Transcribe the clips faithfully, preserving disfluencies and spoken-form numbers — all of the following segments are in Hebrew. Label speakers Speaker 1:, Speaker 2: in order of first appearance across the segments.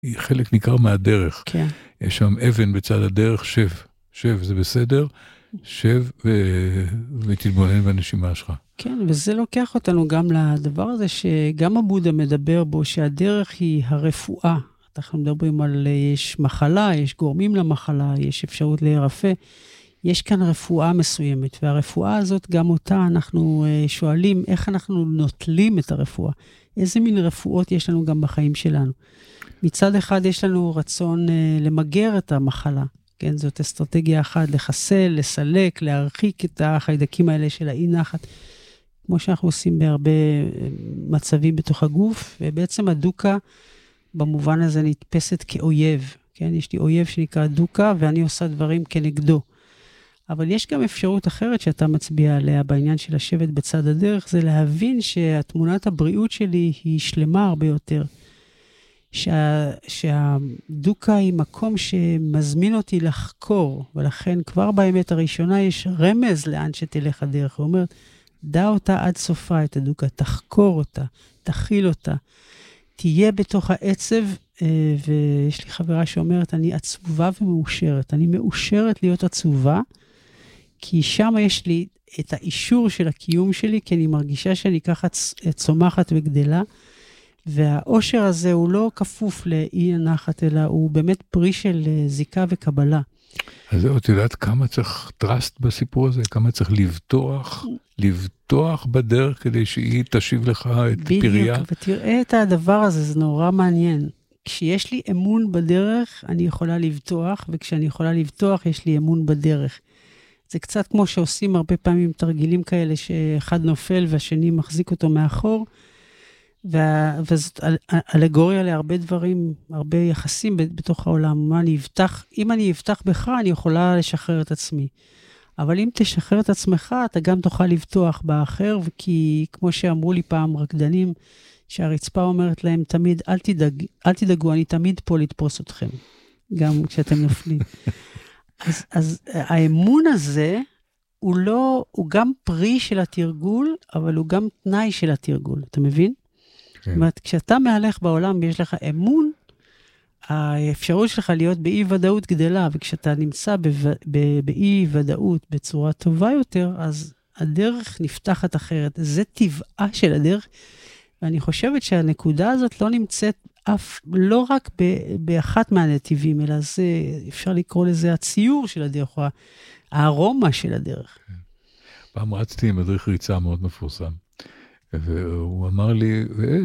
Speaker 1: היא חלק ניכר מהדרך.
Speaker 2: כן.
Speaker 1: יש שם אבן בצד הדרך, שב. שב, זה בסדר, שב ו... ותתבונן בנשימה שלך.
Speaker 2: כן, וזה לוקח אותנו גם לדבר הזה, שגם הבודה מדבר בו, שהדרך היא הרפואה. אנחנו מדברים על, יש מחלה, יש גורמים למחלה, יש אפשרות להירפא. יש כאן רפואה מסוימת, והרפואה הזאת, גם אותה אנחנו שואלים, איך אנחנו נוטלים את הרפואה? איזה מין רפואות יש לנו גם בחיים שלנו? מצד אחד יש לנו רצון למגר את המחלה, כן? זאת אסטרטגיה אחת, לחסל, לסלק, להרחיק את החיידקים האלה של האי נחת, כמו שאנחנו עושים בהרבה מצבים בתוך הגוף, ובעצם הדוקה במובן הזה נתפסת כאויב, כן? יש לי אויב שנקרא דוקה, ואני עושה דברים כנגדו. אבל יש גם אפשרות אחרת שאתה מצביע עליה בעניין של לשבת בצד הדרך, זה להבין שהתמונת הבריאות שלי היא שלמה הרבה יותר. שה, שהדוקה היא מקום שמזמין אותי לחקור, ולכן כבר באמת הראשונה יש רמז לאן שתלך הדרך. הוא אומר, דע אותה עד סופה את הדוקה, תחקור אותה, תכיל אותה, תהיה בתוך העצב, ויש לי חברה שאומרת, אני עצובה ומאושרת, אני מאושרת להיות עצובה, כי שם יש לי את האישור של הקיום שלי, כי אני מרגישה שאני ככה צומחת וגדלה, והאושר הזה הוא לא כפוף לאי הנחת, אלא הוא באמת פרי של זיקה וקבלה.
Speaker 1: אז את יודעת כמה צריך טרסט בסיפור הזה? כמה צריך לבטוח, לבטוח בדרך כדי שהיא תשיב לך את פריה?
Speaker 2: בדיוק, ותראה את הדבר הזה, זה נורא מעניין. כשיש לי אמון בדרך, אני יכולה לבטוח, וכשאני יכולה לבטוח, יש לי אמון בדרך. זה קצת כמו שעושים הרבה פעמים תרגילים כאלה, שאחד נופל והשני מחזיק אותו מאחור, וזאת אלגוריה להרבה דברים, הרבה יחסים בתוך העולם. מה אני אבטח, אם אני אבטח בך, אני יכולה לשחרר את עצמי. אבל אם תשחרר את עצמך, אתה גם תוכל לבטוח באחר, כי כמו שאמרו לי פעם רקדנים, שהרצפה אומרת להם תמיד, אל תדאג, אל תדאגו, אני תמיד פה לתפוס אתכם, גם כשאתם נופלים. אז, אז האמון הזה, הוא לא, הוא גם פרי של התרגול, אבל הוא גם תנאי של התרגול, אתה מבין? זאת אומרת, כשאתה מהלך בעולם ויש לך אמון, האפשרות שלך להיות באי ודאות גדלה, וכשאתה נמצא באי ודאות בצורה טובה יותר, אז הדרך נפתחת אחרת. זה טבעה של הדרך, ואני חושבת שהנקודה הזאת לא נמצאת אף, לא רק באחת מהנתיבים, אלא זה, אפשר לקרוא לזה הציור של הדרך, או הארומה של הדרך.
Speaker 1: פעם רצתי עם מדריך ריצה מאוד מפורסם, והוא אמר לי,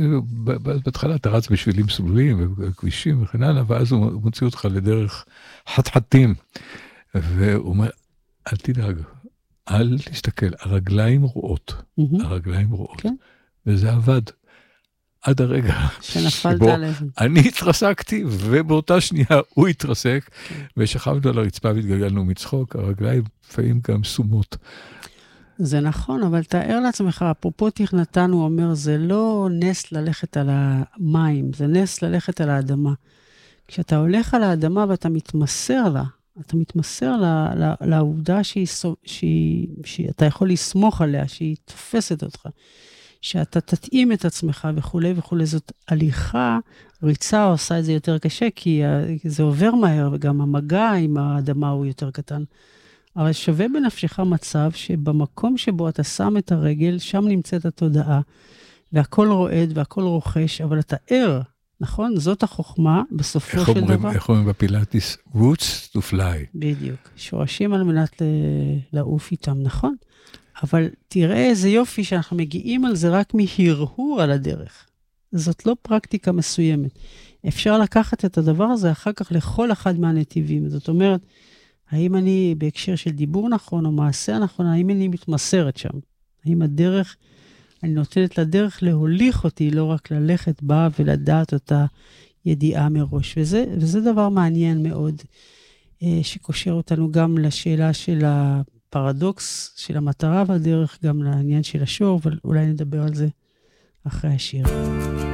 Speaker 1: בהתחלה אתה רץ בשבילים סלולים וכבישים וכן הלאה, ואז הוא מוציא אותך לדרך חתחתים, והוא אומר, אל תדאג, אל תסתכל, הרגליים רואות, הרגליים רואות, וזה עבד. עד הרגע שבו אני התרסקתי, ובאותה שנייה הוא התרסק, ושכבנו על הרצפה והתגלגלנו מצחוק, הרגליים לפעמים גם סומות.
Speaker 2: זה נכון, אבל תאר לעצמך, אפרופו תכנתן, הוא אומר, זה לא נס ללכת על המים, זה נס ללכת על האדמה. כשאתה הולך על האדמה ואתה מתמסר לה, אתה מתמסר לה, לה, לעובדה שהיא, שהיא, שאתה יכול לסמוך עליה, שהיא תופסת אותך, שאתה תתאים את עצמך וכו' וכו'. זאת הליכה, ריצה עושה את זה יותר קשה, כי זה עובר מהר, וגם המגע עם האדמה הוא יותר קטן. אבל שווה בנפשך מצב שבמקום שבו אתה שם את הרגל, שם נמצאת התודעה, והכל רועד והכל רוכש, אבל אתה ער, נכון? זאת החוכמה בסופו של
Speaker 1: אומרים,
Speaker 2: דבר.
Speaker 1: איך אומרים בפילאטיס? Roots to fly.
Speaker 2: בדיוק. שורשים על מנת לעוף איתם, נכון? אבל תראה איזה יופי שאנחנו מגיעים על זה רק מהרהור על הדרך. זאת לא פרקטיקה מסוימת. אפשר לקחת את הדבר הזה אחר כך לכל אחד מהנתיבים. זאת אומרת, האם אני בהקשר של דיבור נכון או מעשה נכון, האם אני מתמסרת שם? האם הדרך, אני נותנת לדרך להוליך אותי, לא רק ללכת בה ולדעת אותה ידיעה מראש. וזה, וזה דבר מעניין מאוד, שקושר אותנו גם לשאלה של הפרדוקס, של המטרה והדרך, גם לעניין של השור, אבל אולי נדבר על זה אחרי השיר.